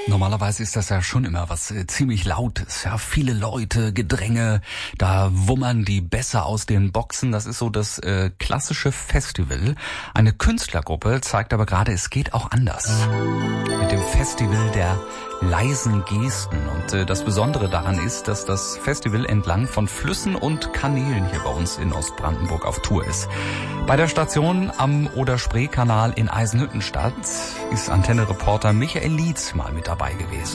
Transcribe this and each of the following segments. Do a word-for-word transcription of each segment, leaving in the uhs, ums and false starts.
Normalerweise ist das ja schon immer was äh, ziemlich Lautes, ja, viele Leute, Gedränge, da wummern die Bässe aus den Boxen, das ist so das äh, klassische Festival. Eine Künstlergruppe zeigt aber gerade, es geht auch anders. Mit dem Festival der leisen Gesten. Und äh, das Besondere daran ist, dass das Festival entlang von Flüssen und Kanälen hier bei uns in Ostbrandenburg auf Tour ist. Bei der Station am Oder-Spree-Kanal in Eisenhüttenstadt ist Antenne-Reporter Michael Lietz mal mit dabei gewesen.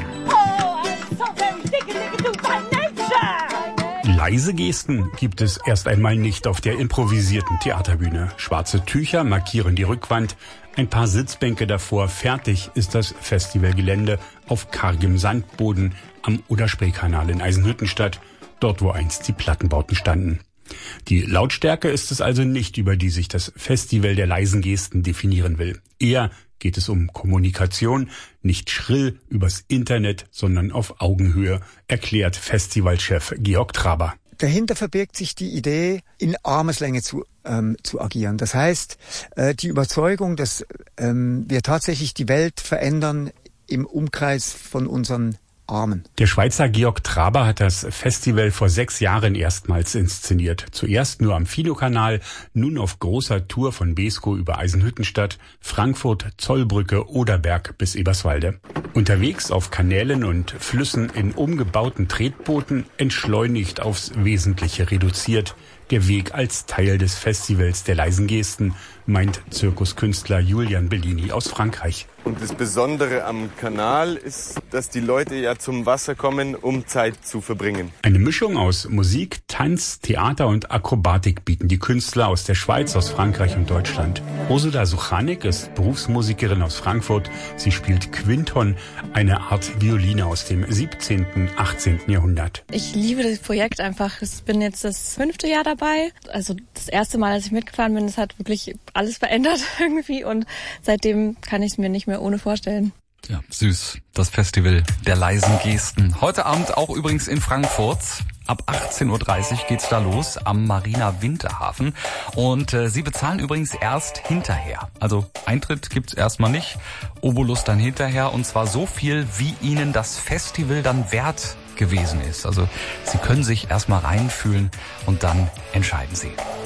Leise Gesten gibt es erst einmal nicht auf der improvisierten Theaterbühne. Schwarze Tücher markieren die Rückwand, ein paar Sitzbänke davor. Fertig ist das Festivalgelände auf kargem Sandboden am Oder-Spree-Kanal in Eisenhüttenstadt, dort wo einst die Plattenbauten standen. Die Lautstärke ist es also nicht, über die sich das Festival der leisen Gesten definieren will. Eher geht es um Kommunikation, nicht schrill übers Internet, sondern auf Augenhöhe, erklärt Festivalchef Georg Traber. Dahinter verbirgt sich die Idee, in Armeslänge zu, ähm, zu agieren. Das heißt, äh, die Überzeugung, dass ähm, wir tatsächlich die Welt verändern im Umkreis von unseren Armen. Der Schweizer Georg Traber hat das Festival vor sechs Jahren erstmals inszeniert. Zuerst nur am Fido-Kanal, nun auf großer Tour von Beeskow über Eisenhüttenstadt, Frankfurt, Zollbrücke, Oderberg bis Eberswalde. Unterwegs auf Kanälen und Flüssen in umgebauten Tretbooten, entschleunigt aufs Wesentliche reduziert. Der Weg als Teil des Festivals der leisen Gesten, meint Zirkuskünstler Julian Bellini aus Frankreich. Und das Besondere am Kanal ist, dass die Leute ja zum Wasser kommen, um Zeit zu verbringen. Eine Mischung aus Musik, Tanz, Theater und Akrobatik bieten die Künstler aus der Schweiz, aus Frankreich und Deutschland. Ursula Suchanek ist Berufsmusikerin aus Frankfurt. Sie spielt Quinton, eine Art Violine aus dem siebzehnten, achtzehnten Jahrhundert. Ich liebe das Projekt einfach. Ich bin jetzt das fünfte Jahr dabei. Also das erste Mal, als ich mitgefahren bin, das hat wirklich alles verändert irgendwie und seitdem kann ich es mir nicht mehr ohne vorstellen. Ja, süß. Das Festival der leisen Gesten. Heute Abend auch übrigens in Frankfurt. Ab achtzehn Uhr dreißig geht's da los am Marina Winterhafen. Und äh, Sie bezahlen übrigens erst hinterher. Also Eintritt gibt's erstmal nicht, Obolus dann hinterher. Und zwar so viel, wie Ihnen das Festival dann wert gewesen ist. Also Sie können sich erstmal reinfühlen und dann entscheiden Sie.